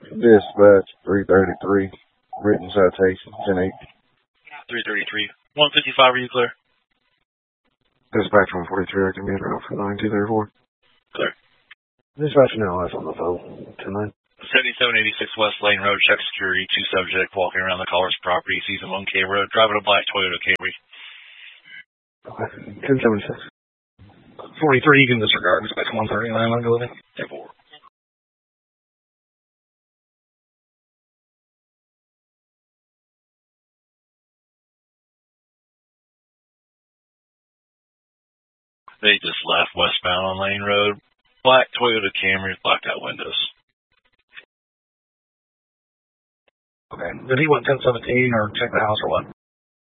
Dispatch 333. Written citation 10-8. 333. 155, are you clear? Dispatch 143, I can be around for 9234. Clear. Dispatch now is on the phone. 10-9. 7786 West Lane Road, check security. 2 subject walking around the caller's property. Sees him on K Road, driving a black Toyota Camry. Okay. 1076. 43, you can disregard. Dispatch 139, I'm going to 10-4. They just left westbound on Lane Road. Black Toyota Camry, blacked out windows. Okay. Did he want 1017 or check the house or what?